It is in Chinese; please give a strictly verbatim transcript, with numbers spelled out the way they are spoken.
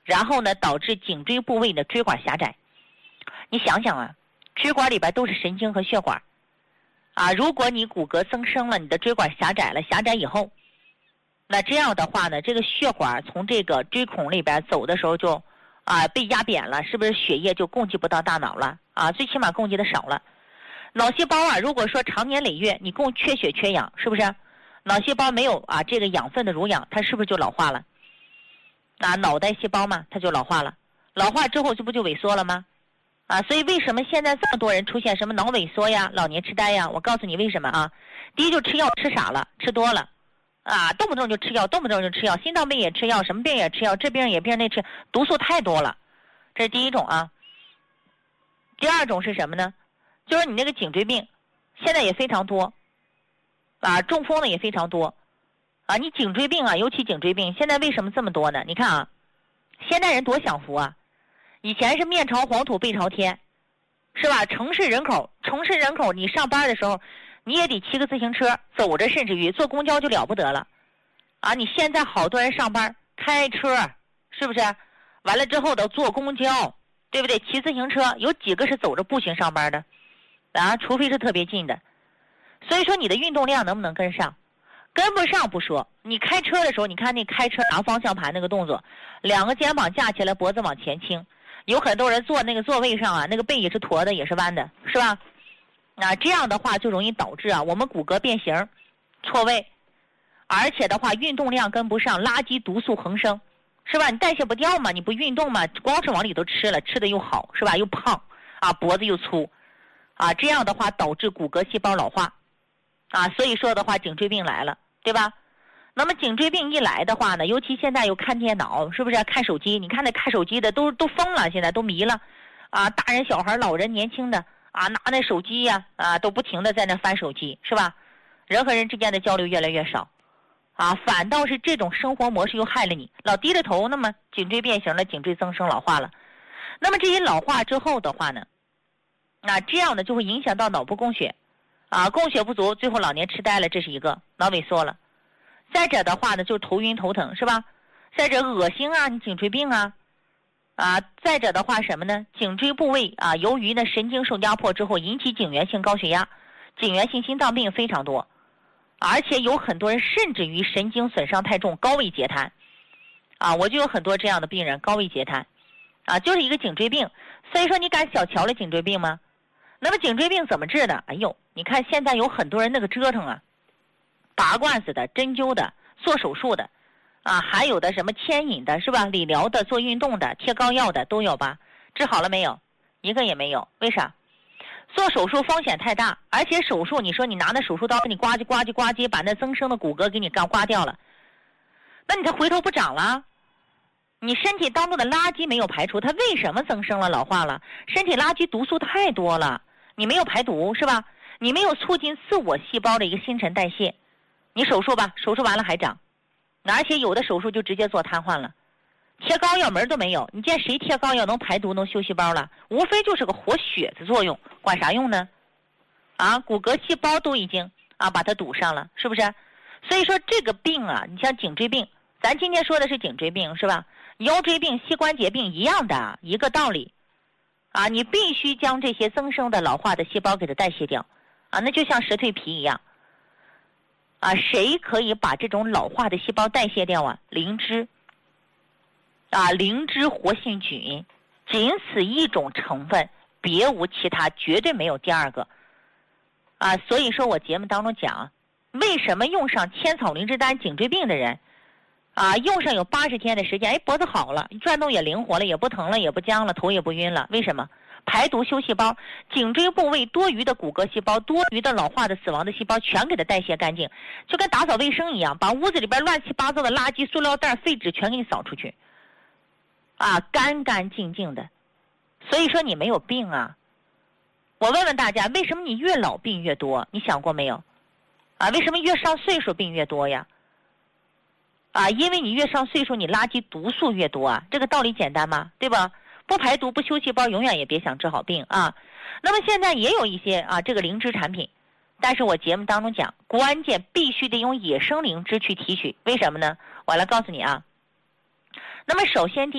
然后呢导致颈椎部位的椎管狭窄。你想想啊，椎管里边都是神经和血管啊，如果你骨骼增生了，你的椎管狭窄了，狭窄以后，那这样的话呢，这个血管从这个椎孔里边走的时候就啊被压扁了，是不是血液就供给不到大脑了啊？最起码供给的少了。脑细胞啊，如果说长年累月你供缺血缺氧，是不是脑细胞没有啊这个养分的濡养，它是不是就老化了？啊，脑袋细胞嘛，它就老化了，老化之后这不就萎缩了吗？啊，所以为什么现在这么多人出现什么脑萎缩呀、老年痴呆呀？我告诉你为什么啊？第一就吃药吃傻了，吃多了，啊，动不动就吃药，动不动就吃药，心脏病也吃药，什么病也吃药，这病也病那吃，毒素太多了，这是第一种啊。第二种是什么呢？就是你那个颈椎病，现在也非常多，啊，中风的也非常多，啊，你颈椎病啊，尤其颈椎病，现在为什么这么多呢？你看啊，现代人多享福啊。以前是面朝黄土背朝天，是吧？城市人口，城市人口，你上班的时候，你也得骑个自行车，走着，甚至于坐公交就了不得了，啊！你现在好多人上班开车，是不是？完了之后都坐公交，对不对？骑自行车，有几个是走着步行上班的？啊，除非是特别近的。所以说你的运动量能不能跟上？跟不上不说，你开车的时候，你看那开车拿方向盘那个动作，两个肩膀架起来，脖子往前倾。有很多人坐那个座位上啊，那个背也是驼的，也是弯的，是吧？啊，这样的话就容易导致啊，我们骨骼变形、错位，而且的话运动量跟不上，垃圾毒素横生，是吧？你代谢不掉嘛，你不运动嘛，光是往里头吃了，吃的又好，是吧？又胖啊，脖子又粗，啊，这样的话导致骨骼细胞老化，啊，所以说的话颈椎病来了，对吧？那么颈椎病一来的话呢，尤其现在又看电脑，是不是看手机？你看那看手机的都都疯了，现在都迷了，啊，大人小孩、老人、年轻的啊，拿那手机呀，啊，都不停的在那翻手机，是吧？人和人之间的交流越来越少，啊，反倒是这种生活模式又害了你，老低着头，那么颈椎变形了，颈椎增生老化了。那么这一老化之后的话呢，那这样呢就会影响到脑部供血，啊，供血不足，最后老年痴呆了，这是一个脑萎缩了。再者的话呢，就是头晕头疼，是吧？再者恶心啊，你颈椎病啊，啊，再者的话什么呢？颈椎部位啊，由于呢神经受压迫之后引起颈源性高血压、颈源性心脏病非常多，而且有很多人甚至于神经损伤太重，高位截瘫，啊，我就有很多这样的病人，高位截瘫，啊，就是一个颈椎病。所以说你敢小瞧了颈椎病吗？那么颈椎病怎么治的？哎呦，你看现在有很多人那个折腾啊。拔罐子的、针灸的、做手术的，啊，还有的什么牵引的，是吧？理疗的、做运动的、贴膏药的都有吧？治好了没有？一个也没有。为啥？做手术风险太大，而且手术你说你拿那手术刀给你刮叽刮叽刮叽，把那增生的骨骼给你干刮掉了，那你它回头不长了？你身体当中的垃圾没有排除，它为什么增生了、老化了？身体垃圾毒素太多了，你没有排毒，是吧？你没有促进自我细胞的一个新陈代谢。你手术吧，手术完了还长，而且有的手术就直接做瘫痪了，贴膏药门都没有。你见谁贴膏药能排毒能修细胞了？无非就是个活血的作用，管啥用呢？啊，骨骼细胞都已经啊把它堵上了，是不是？所以说这个病啊，你像颈椎病，咱今天说的是颈椎病，是吧？腰椎病、膝关节病一样的一个道理，啊，你必须将这些增生的老化的细胞给它代谢掉，啊，那就像蛇蜕皮一样。啊，谁可以把这种老化的细胞代谢掉啊？灵芝，啊，灵芝活性菌，仅此一种成分，别无其他，绝对没有第二个。啊，所以说我节目当中讲，为什么用上千草灵芝丹颈椎病的人，啊，用上有八十天的时间，哎，脖子好了，转动也灵活了，也不疼了，也不僵了，头也不晕了，为什么？排毒修细胞，颈椎部位多余的骨骼细胞、多余的老化的死亡的细胞全给它代谢干净，就跟打扫卫生一样，把屋子里边乱七八糟的垃圾、塑料袋、废纸全给你扫出去，啊，干干净净的。所以说你没有病啊。我问问大家，为什么你越老病越多？你想过没有？啊，为什么越上岁数病越多呀？啊，因为你越上岁数，你垃圾毒素越多啊，这个道理简单吗？对吧？不排毒不修细胞，永远也别想治好病啊。那么现在也有一些啊这个灵芝产品，但是我节目当中讲，关键必须得用野生灵芝去提取，为什么呢？我来告诉你啊。那么首先第